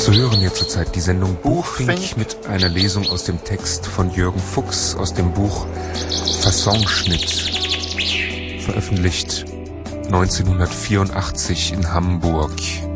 Zu hören hier zurzeit die Sendung Buchfink mit einer Lesung aus dem Text von Jürgen Fuchs aus dem Buch Fassonschnitt, veröffentlicht 1984 in Hamburg.